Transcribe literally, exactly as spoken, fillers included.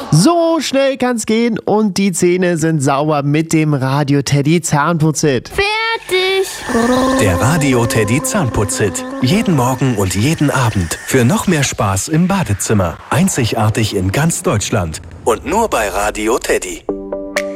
So schnell kann's gehen und die Zähne sind sauber mit dem Radio Teddy Zahnputzhit. Fertig! Der Radio Teddy Zahnputzhit. Jeden Morgen und jeden Abend. Für noch mehr Spaß im Badezimmer. Einzigartig in ganz Deutschland. Und nur bei Radio Teddy.